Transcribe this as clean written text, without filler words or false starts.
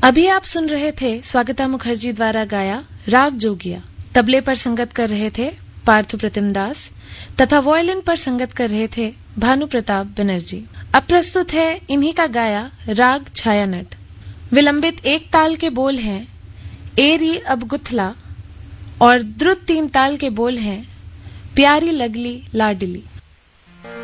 अभी आप सुन रहे थे स्वागता मुखर्जी द्वारा गाया राग जोगिया। तबले पर संगत कर रहे थे पार्थु प्रतिम दास तथा वॉयलिन पर संगत कर रहे थे भानु प्रताप बनर्जी। अब प्रस्तुत है इन्हीं का गाया राग छायानट। विलंबित एक ताल के बोल हैं एरी अब गुथला और द्रुत 3 ताल के बोल हैं प्यारी लगली लाडली।